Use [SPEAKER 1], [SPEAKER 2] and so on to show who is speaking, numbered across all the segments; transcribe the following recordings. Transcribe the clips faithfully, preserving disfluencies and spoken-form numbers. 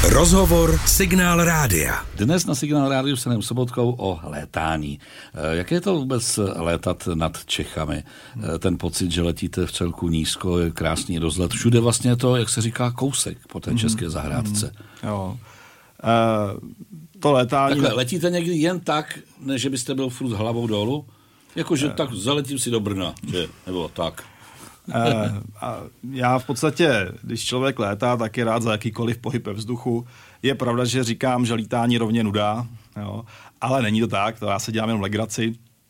[SPEAKER 1] Rozhovor Signál rádia.
[SPEAKER 2] Dnes na Signál rádiu se nevím Sobotkou o létání. Jak je to vůbec létat nad Čechami? Ten pocit, že letíte v celku nízko, je krásný rozlet. Všude vlastně je to, jak se říká, kousek po té české zahrádce.
[SPEAKER 3] Mm, jo. Uh, to létání...
[SPEAKER 2] Takhle, letíte někdy jen tak, než že byste byl furt s hlavou dolů? Jakože uh, tak zaletím si do Brna, že? Nebo tak.
[SPEAKER 3] Uh, a já v podstatě, když člověk létá, tak je rád za jakýkoliv pohyb ve vzduchu. Je pravda, že říkám, že lítání rovně nuda, jo, ale není to tak, to já se dělám jenom legraci.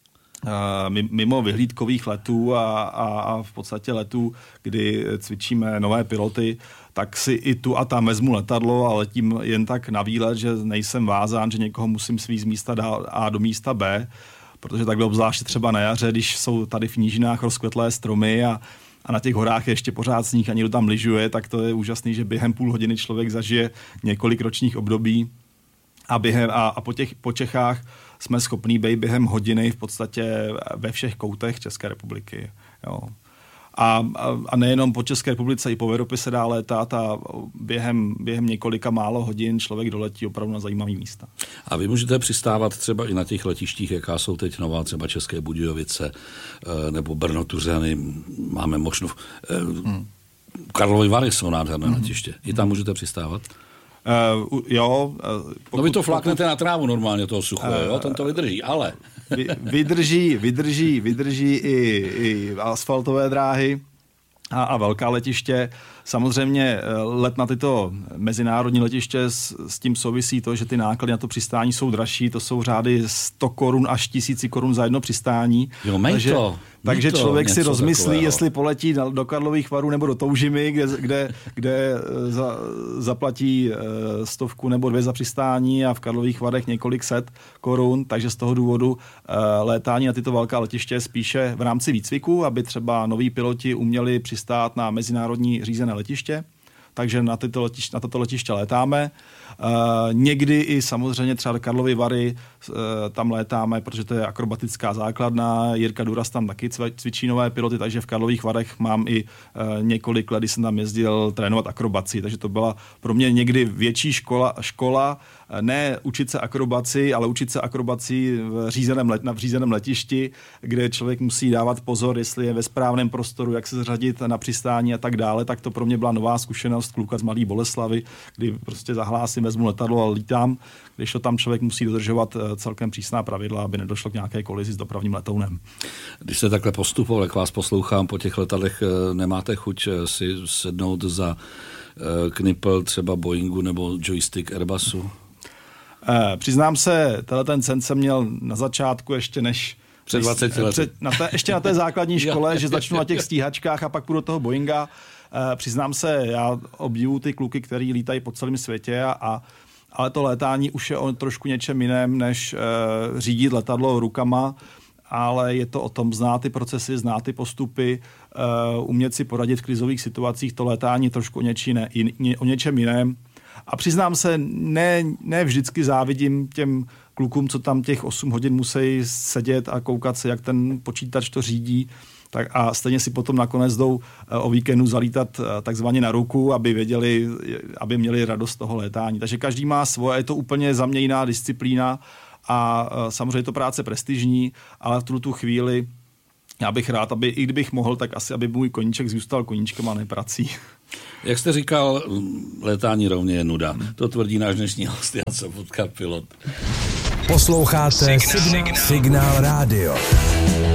[SPEAKER 3] Uh, mimo vyhlídkových letů a, a, a v podstatě letů, kdy cvičíme nové piloty, tak si i tu a tam vezmu letadlo a letím jen tak na výlet, že nejsem vázán, že někoho musím svést z místa A do místa B, protože takhle obzvláště třeba na jaře, když jsou tady v nížinách rozkvetlé stromy a a na těch horách je ještě pořád sníh a někdo tam lyžuje, tak to je úžasný, že během půl hodiny člověk zažije několik ročních období a, během, a, a po, těch, po Čechách jsme schopní být během hodiny v podstatě ve všech koutech České republiky. Jo. A, a, a nejenom po České republice, i po Evropě se dá létat a během, během několika málo hodin člověk doletí opravdu na zajímavý místa.
[SPEAKER 2] A vy můžete přistávat třeba i na těch letištích, jaká jsou teď nová, třeba České Budějovice nebo Brno, Tuřany, máme možnost. Hmm. Karlovy Vary jsou nádherné hmm. letiště. I tam můžete přistávat?
[SPEAKER 3] Uh, jo.
[SPEAKER 2] Uh, pokud, no vy to fláknete pokud... na trávu normálně toho suchého, uh, jo? Ten to vydrží, ale...
[SPEAKER 3] vy, vydrží, vydrží, vydrží i, i asfaltové dráhy a, a velká letiště. Samozřejmě let na tyto mezinárodní letiště s, s tím souvisí to, že ty náklady na to přistání jsou dražší, to jsou řády sto korun až tisíci korun za jedno přistání.
[SPEAKER 2] Jo, takže
[SPEAKER 3] to, takže
[SPEAKER 2] to
[SPEAKER 3] člověk si rozmyslí,
[SPEAKER 2] takového.
[SPEAKER 3] Jestli poletí do Karlových Varů nebo do Toužimy, kde, kde, kde za, zaplatí stovku nebo dvě za přistání a v Karlových Varech několik set korun, takže z toho důvodu létání na tyto velká letiště je spíše v rámci výcviku, aby třeba noví piloti uměli přistát na mezinárodní řízené letiště, takže na, tyto letiště, na toto letiště létáme. Uh, někdy i samozřejmě třeba do Karlovy Vary uh, tam létáme, protože to je akrobatická základna. Jirka Duras tam taky cvičí nové piloty, takže v Karlových Varech mám i uh, několik let, kdy jsem tam jezdil trénovat akrobaci, takže to byla pro mě někdy větší škola, škola ne učit se akrobaci, ale učit se akrobaci v řízeném let, na řízeném letišti, kde člověk musí dávat pozor, jestli je ve správném prostoru, jak se zřadit na přistání a tak dále, tak to pro mě byla nová zkušenost kluka z Malé Boleslavy, kdy prostě zahlásím, vezmu letadlo a lítám, když to tam člověk musí dodržovat celkem přísná pravidla, aby nedošlo k nějaké kolizi s dopravním letounem.
[SPEAKER 2] Když se takhle postupoval, jak vás poslouchám po těch letadlech, nemáte chuť si sednout za knipl třeba Boeingu nebo joystick Airbusu?
[SPEAKER 3] Eh, přiznám se, tenhle ten sen jsem měl na začátku ještě než...
[SPEAKER 2] Před dvaceti lety.
[SPEAKER 3] Před, na té, ještě na té základní škole, že začnu na těch stíhačkách a pak půjdu do toho Boeinga. Eh, přiznám se, já obdivuju ty kluky, který lítají po celém světě, a, a, ale to létání už je o trošku něčem jiném, než eh, řídit letadlo rukama, ale je to o tom znát ty procesy, znát ty postupy, uh, umět si poradit v krizových situacích, to létání trošku o, něčí ne, o něčem jiném. A přiznám se, ne, ne vždycky závidím těm klukům, co tam těch osm hodin musí sedět a koukat se, jak ten počítač to řídí, tak a stejně si potom nakonec jdou o víkendu zalítat takzvaně na ruku, aby věděli, aby měli radost z toho létání. Takže každý má svoje, je to úplně za mě jiná disciplína a samozřejmě je to práce prestižní, ale v tu, tu chvíli já bych rád, aby i kdybych mohl, tak asi, aby můj koníček zůstal koníčkem a ne prací.
[SPEAKER 2] Jak jste říkal, létání rovně je nuda. To tvrdí náš dnešní host, Jan Sobotka, pilot.
[SPEAKER 1] Posloucháte Signál, Signál rádio.